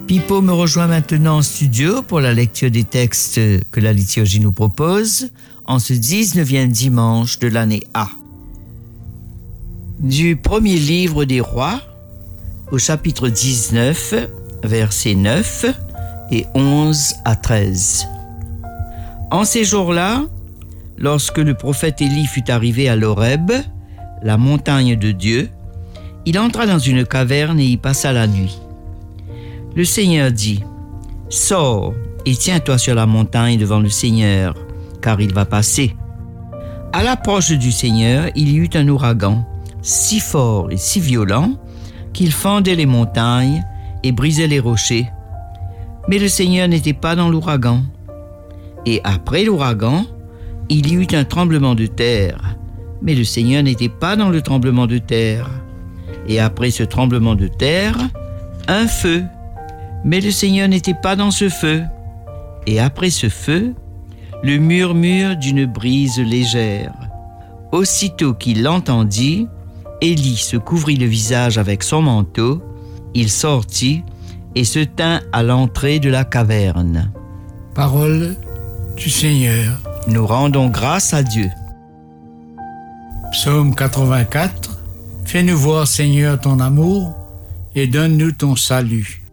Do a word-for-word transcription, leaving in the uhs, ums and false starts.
Pipo me rejoint maintenant en studio pour la lecture des textes que la liturgie nous propose en ce dix-neuvième dimanche de l'année A. Du premier livre des rois, au chapitre dix-neuf, versets neuf et onze à treize. En ces jours-là, lorsque le prophète Élie fut arrivé à l'Horeb, la montagne de Dieu, il entra dans une caverne et y passa la nuit. Le Seigneur dit, « Sors et tiens-toi sur la montagne devant le Seigneur, car il va passer. » À l'approche du Seigneur, il y eut un ouragan, si fort et si violent, qu'il fendait les montagnes et brisait les rochers. Mais le Seigneur n'était pas dans l'ouragan. Et après l'ouragan, il y eut un tremblement de terre, mais le Seigneur n'était pas dans le tremblement de terre. Et après ce tremblement de terre, un feu, mais le Seigneur n'était pas dans ce feu. Et après ce feu, le murmure d'une brise légère. Aussitôt qu'il l'entendit, Élie se couvrit le visage avec son manteau, il sortit et se tint à l'entrée de la caverne. Parole du Seigneur. Nous rendons grâce à Dieu. Psaume quatre-vingt-quatre. Fais-nous voir, Seigneur, ton amour et donne-nous ton salut.